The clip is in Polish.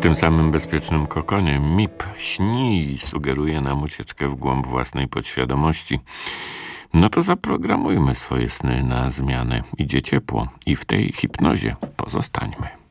tym samym bezpiecznym kokonie MIP śni i sugeruje nam ucieczkę w głąb własnej podświadomości. No to zaprogramujmy swoje sny na zmianę. Idzie ciepło i w tej hipnozie pozostańmy.